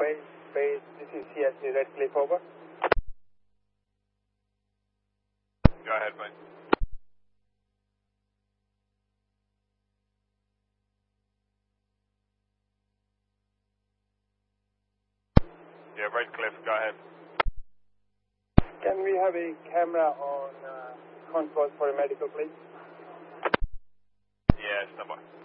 Base, this is CSC Redcliffe, over. Go ahead, mate. Yeah, Redcliffe, go ahead. Can we have a camera on control for a medical, please? Yeah, stand by.